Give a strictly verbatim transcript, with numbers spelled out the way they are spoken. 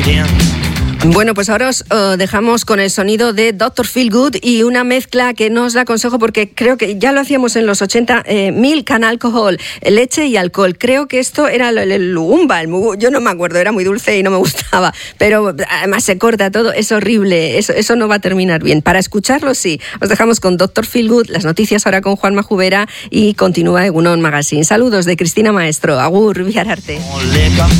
Bueno, pues ahora os uh, dejamos con el sonido de doctor Feelgood y una mezcla que no os la aconsejo porque creo que ya lo hacíamos en los ochenta, eh, Milk and Alcohol, leche y alcohol. Creo que esto era el, el Lugumba, el mugu, yo no me acuerdo, era muy dulce y no me gustaba, pero además se corta todo, es horrible, eso, eso no va a terminar bien. Para escucharlo sí, os dejamos con doctor Feelgood, las noticias ahora con Juanma Jubera y continúa Egunon Magazine. Saludos de Cristina Maestro, agur, Biararte.